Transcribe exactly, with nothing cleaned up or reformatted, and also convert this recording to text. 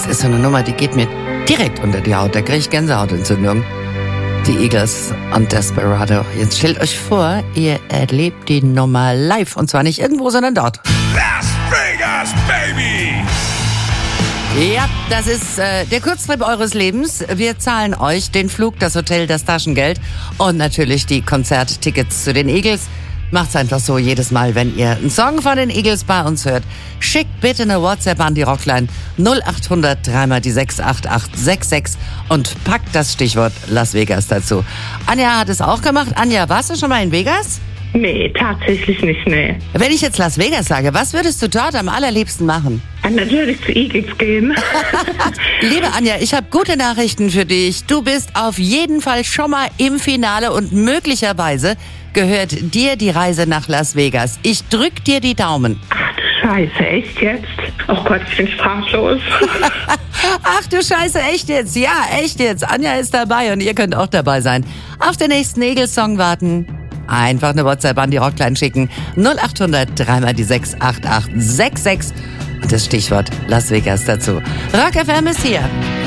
Das ist so eine Nummer, die geht mir direkt unter die Haut. Da kriege ich Gänsehautentzündung. Die Eagles und Desperado. Jetzt stellt euch vor, ihr erlebt die Nummer live. Und zwar nicht irgendwo, sondern dort. Las Vegas, baby! Ja, das ist äh, der Kurztrip eures Lebens. Wir zahlen euch den Flug, das Hotel, das Taschengeld und natürlich die Konzerttickets zu den Eagles. Macht's einfach so jedes Mal, wenn ihr einen Song von den Eagles bei uns hört. Schickt bitte eine WhatsApp an die Rockline null acht hundert drei mal die sechs acht acht sechs sechs und packt das Stichwort Las Vegas dazu. Anja hat es auch gemacht. Anja, warst du schon mal in Vegas? Nee, tatsächlich nicht, nee. Wenn ich jetzt Las Vegas sage, was würdest du dort am allerliebsten machen? Und natürlich zu Eagles gehen. Liebe Anja, ich habe gute Nachrichten für dich. Du bist auf jeden Fall schon mal im Finale und möglicherweise gehört dir die Reise nach Las Vegas. Ich drück dir die Daumen. Ach du Scheiße, echt jetzt? Oh Gott, ich bin sprachlos. Ach du Scheiße, echt jetzt? Ja, echt jetzt. Anja ist dabei und ihr könnt auch dabei sein. Auf den nächsten Eagles-Song warten. Einfach eine WhatsApp an die Rockline schicken. null acht hundert drei mal die sechs acht acht sechs sechs und das Stichwort Las Vegas dazu. Rock F M ist hier.